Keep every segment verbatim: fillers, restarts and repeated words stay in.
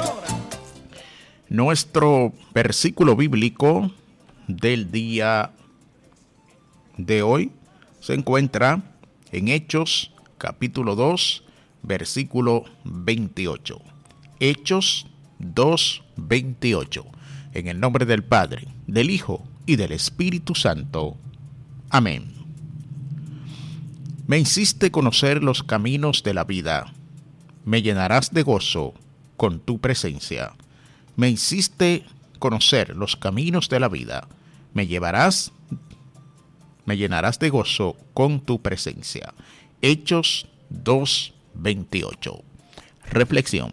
Nuestro versículo bíblico del día de hoy se encuentra en Hechos capítulo dos, versículo veintiocho. Hechos dos, veintiocho. En el nombre del Padre, del Hijo y del Espíritu Santo. Amén. Me hiciste conocer los caminos de la vida. Me llenarás de gozo con tu presencia. Me hiciste conocer los caminos de la vida. Me llevarás, me llenarás de gozo con tu presencia. Hechos dos, veintiocho. Reflexión.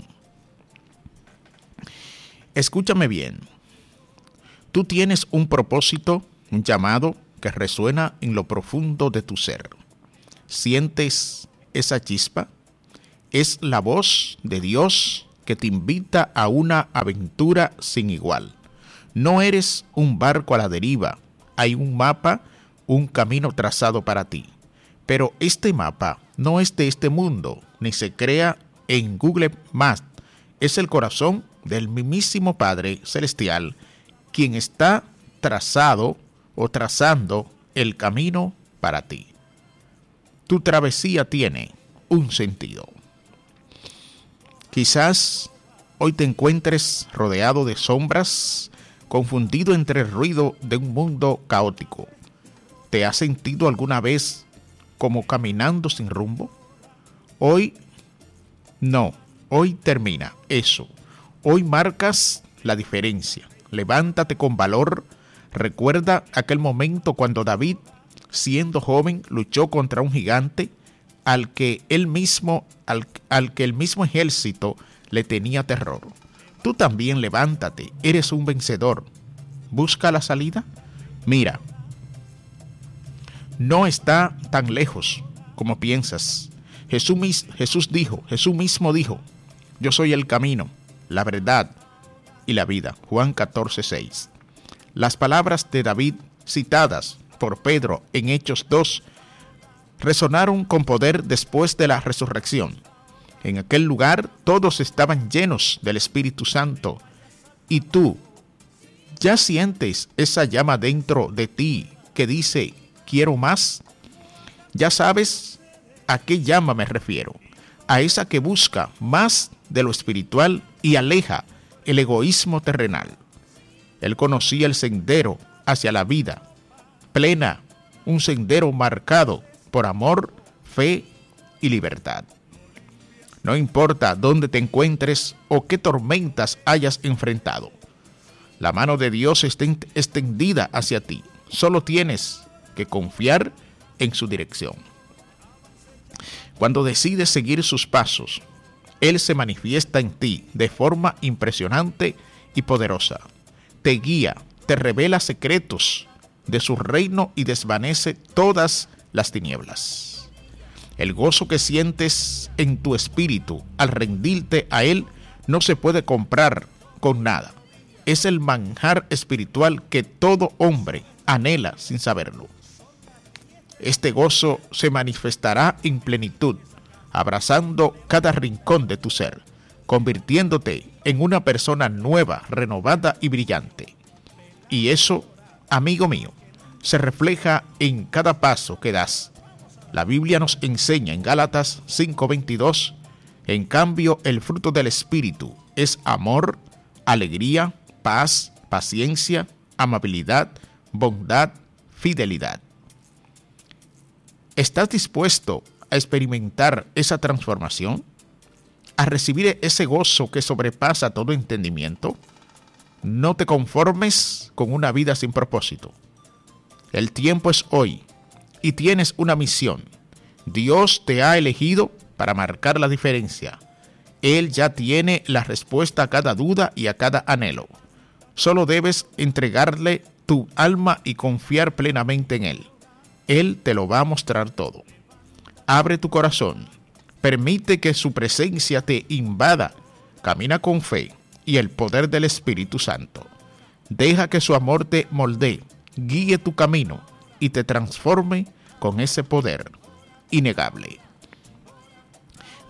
Escúchame bien. Tú tienes un propósito, un llamado que resuena en lo profundo de tu ser. ¿Sientes esa chispa? Es la voz de Dios que te invita a una aventura sin igual. No eres un barco a la deriva. Hay un mapa, un camino trazado para ti. Pero este mapa no es de este mundo, ni se crea en Google Maps. Es el corazón del mismísimo Padre Celestial, quien está trazado o trazando el camino para ti. Tu travesía tiene un sentido. Quizás hoy te encuentres rodeado de sombras, confundido entre el ruido de un mundo caótico. ¿Te has sentido alguna vez como caminando sin rumbo? Hoy no, hoy termina eso. Hoy marcas la diferencia. Levántate con valor. Recuerda aquel momento cuando David, siendo joven, luchó contra un gigante al que él mismo, al, al que el mismo ejército le tenía terror. Tú también levántate, eres un vencedor. ¿Busca la salida? Mira, no está tan lejos como piensas. Jesús, Jesús dijo, Jesús mismo dijo, yo soy el camino, la verdad y la vida. Juan catorce, seis. Las palabras de David citadas por Pedro en Hechos dos resonaron con poder después de la resurrección. En aquel lugar todos estaban llenos del Espíritu Santo. Y tú, ¿ya sientes esa llama dentro de ti que dice, quiero más? Ya sabes a qué llama me refiero. A esa que busca más de lo espiritual y aleja el egoísmo terrenal. Él conocía el sendero hacia la vida plena, un sendero marcado por amor, fe y libertad. No importa dónde te encuentres o qué tormentas hayas enfrentado, la mano de Dios está extendida hacia ti. Solo tienes que confiar en su dirección. Cuando decides seguir sus pasos, Él se manifiesta en ti de forma impresionante y poderosa. Te guía, te revela secretos de su reino y desvanece todas las tinieblas. El gozo que sientes en tu espíritu al rendirte a Él no se puede comprar con nada. Es el manjar espiritual que todo hombre anhela sin saberlo. Este gozo se manifestará en plenitud, abrazando cada rincón de tu ser, convirtiéndote en una persona nueva, renovada y brillante. Y eso, amigo mío, se refleja en cada paso que das. La Biblia nos enseña en Gálatas cinco veintidós, en cambio el fruto del Espíritu es amor, alegría, paz, paciencia, amabilidad, bondad, fidelidad. ¿Estás dispuesto a experimentar esa transformación? ¿A recibir ese gozo que sobrepasa todo entendimiento? No te conformes con una vida sin propósito. El tiempo es hoy y tienes una misión. Dios te ha elegido para marcar la diferencia. Él ya tiene la respuesta a cada duda y a cada anhelo. Solo debes entregarle tu alma y confiar plenamente en Él. Él te lo va a mostrar todo. Abre tu corazón. Permite que su presencia te invada. Camina con fe y el poder del Espíritu Santo. Deja que su amor te moldee, guíe tu camino y te transforme con ese poder innegable.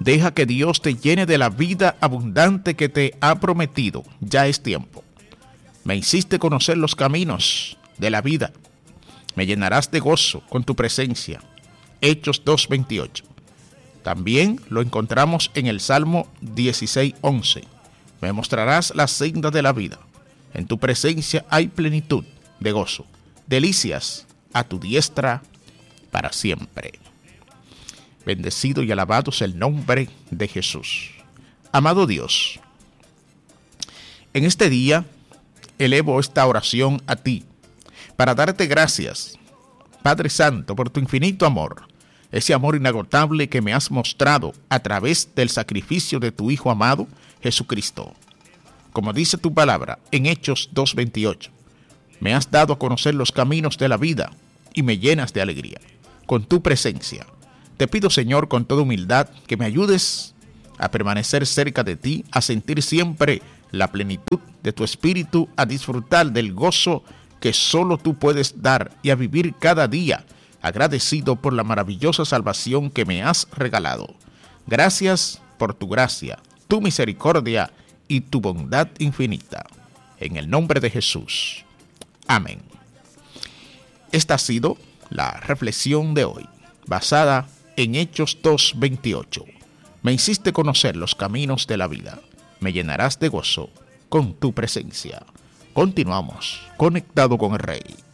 Deja que Dios te llene de la vida abundante que te ha prometido. Ya es tiempo. Me hiciste conocer los caminos de la vida. Me llenarás de gozo con tu presencia. Hechos dos veintiocho. También lo encontramos en el Salmo dieciséis once. Me mostrarás la senda de la vida. En tu presencia hay plenitud de gozo. Delicias a tu diestra para siempre. Bendecido y alabado sea el nombre de Jesús. Amado Dios, en este día elevo esta oración a ti para darte gracias, Padre Santo, por tu infinito amor, ese amor inagotable que me has mostrado a través del sacrificio de tu Hijo amado, Jesucristo. Como dice tu palabra en Hechos dos veintiocho, me has dado a conocer los caminos de la vida y me llenas de alegría con tu presencia. Te pido, Señor, con toda humildad, que me ayudes a permanecer cerca de ti, a sentir siempre la plenitud de tu espíritu, a disfrutar del gozo que solo tú puedes dar y a vivir cada día agradecido por la maravillosa salvación que me has regalado. Gracias por tu gracia, tu misericordia y tu bondad infinita. En el nombre de Jesús. Amén. Esta ha sido la reflexión de hoy, basada en Hechos dos veintiocho. Me hiciste conocer los caminos de la vida. Me llenarás de gozo con tu presencia. Continuamos conectado con el Rey.